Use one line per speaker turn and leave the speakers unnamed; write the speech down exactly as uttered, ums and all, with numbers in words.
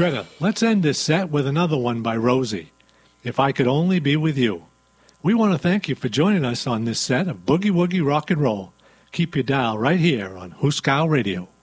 Greta, let's end this set with another one by Rosie, If I Could Only Be With You. We want to thank you for joining us on this set of Boogie Woogie Rock and Roll. Keep your dial right here on Huskow Radio.